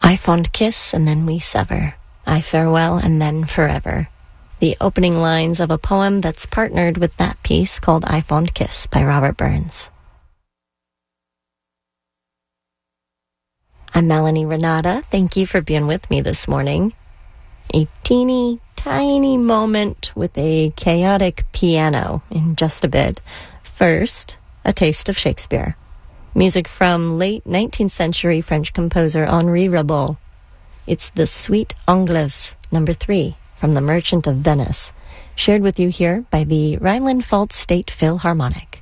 I fond kiss and then we sever. I farewell and then forever. The opening lines of a poem that's partnered with that piece called I Fond Kiss by Robert Burns. I'm Melanie Renata. Thank you for being with me this morning. A teeny tiny moment with a chaotic piano in just a bit. First, a taste of Shakespeare. Music from late 19th century French composer Henri Rabault. It's the Suite Anglaise, number 3, from The Merchant of Venice, shared with you here by the Rhineland-Pfalz State Philharmonic.